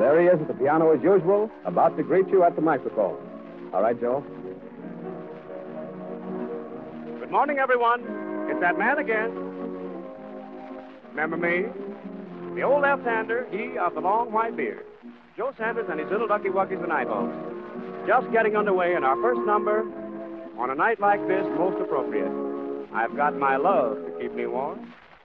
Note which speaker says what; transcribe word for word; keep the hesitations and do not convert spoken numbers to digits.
Speaker 1: there he is at the piano as usual, about to greet you at the microphone. All right, Joe.
Speaker 2: Good morning, everyone. It's that man again. Remember me? The old left-hander, he of the long white beard. Joe Sanders and his little ducky wuckies and eyeballs. Just getting underway in our first number. On a night like this, most appropriate. I've got my love to keep me warm.